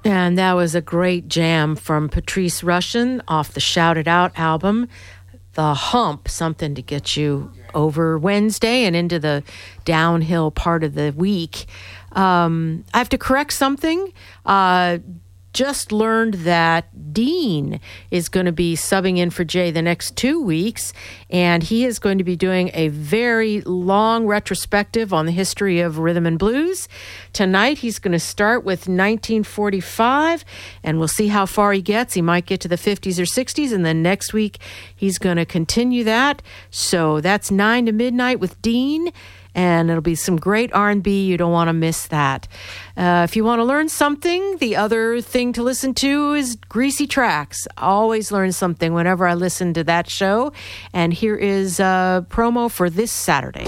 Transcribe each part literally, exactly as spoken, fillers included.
And that was a great jam from Patrice Rushen off the Shout It Out album, The Hump, something to get you over Wednesday and into the downhill part of the week. Um, I have to correct something. Uh, just learned that Dean is going to be subbing in for Jay the next two weeks, and he is going to be doing a very long retrospective on the history of rhythm and blues. Tonight, he's going to start with nineteen forty-five, and we'll see how far he gets. He might get to the fifties or sixties, and then next week, he's going to continue that. So that's nine to midnight with Dean. And it'll be some great R and B. You don't want to miss that. Uh, if you want to learn something, the other thing to listen to is Greasy Tracks. I always learn something whenever I listen to that show. And here is a promo for this Saturday.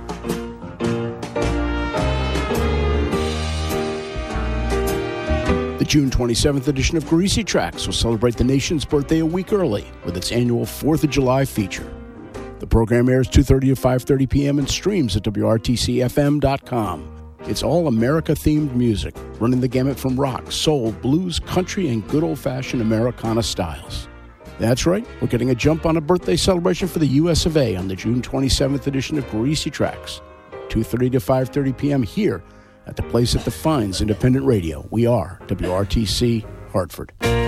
The June twenty-seventh edition of Greasy Tracks will celebrate the nation's birthday a week early with its annual fourth of July feature. The program airs two thirty to five thirty p.m. and streams at W R T C F M dot com. It's all America-themed music, running the gamut from rock, soul, blues, country, and good old-fashioned Americana styles. That's right, we're getting a jump on a birthday celebration for the U S of A on the June twenty-seventh edition of Greasy Tracks, two thirty to five thirty p.m. here at the place that defines independent radio. We are W R T C Hartford.